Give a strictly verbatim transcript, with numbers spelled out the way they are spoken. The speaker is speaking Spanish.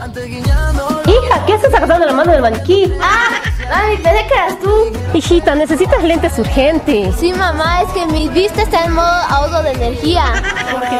Hija, ¿qué haces agarrando la mano del maniquí? Ah, mami, pensé que eras tú. Hijita, necesitas lentes urgentes. Sí, mamá, es que mi vista está en modo ahorro de energía. Porque